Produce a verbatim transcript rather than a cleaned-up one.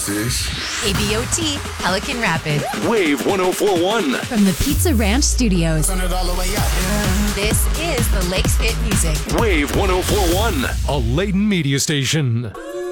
What's this? A B O T, Pelican Rapid. Wave one oh four one. From the Pizza Ranch Studios. Turn it all the way up. This is the Lakes Hit Music. Wave one oh four one. A Layton media station.